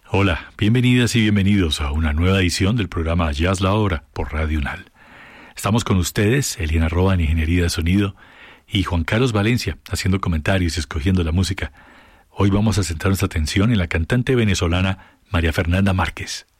Hola, bienvenidas y bienvenidos a una nueva edición del programa Jazz La Hora por Radio UNAL. Estamos con ustedes, Eliana Roa en Ingeniería de Sonido y Juan Carlos Valencia haciendo comentarios y escogiendo la música. Hoy vamos a centrar nuestra atención en la cantante venezolana María Fernanda Márquez.